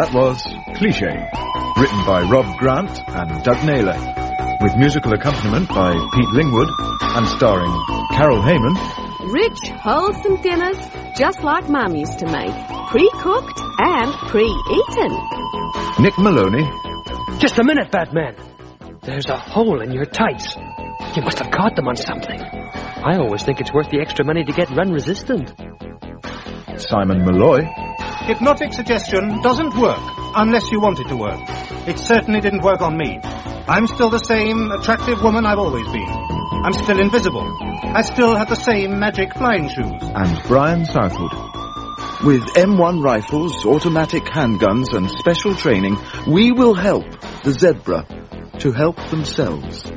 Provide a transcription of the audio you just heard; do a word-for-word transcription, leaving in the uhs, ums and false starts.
That was Cliché, written by Rob Grant and Doug Naylor, with musical accompaniment by Pete Lingwood and starring Carol Heyman. Rich, wholesome dinners, just like Mum used to make, pre-cooked and pre-eaten. Nick Maloney. Just a minute, Batman. There's a hole in your tights. You must have caught them on something. I always think it's worth the extra money to get run-resistant. Simon Malloy. Hypnotic suggestion doesn't work unless you want it to work. It certainly didn't work on me. I'm still the same attractive woman I've always been. I'm still invisible. I still have the same magic flying shoes. And Brian Southwood. With M one rifles, automatic handguns and special training, we will help the zebra to help themselves.